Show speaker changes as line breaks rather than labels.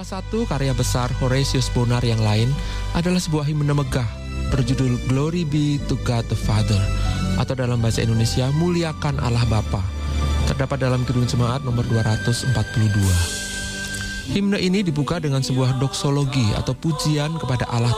satu karya besar Horatius Bonar yang lain adalah sebuah himne megah berjudul Glory Be to God the Father, atau dalam bahasa Indonesia Muliakan Allah Bapa, terdapat dalam Kidung Jemaat nomor 242. Himne ini dibuka dengan sebuah doksologi atau pujian kepada Allah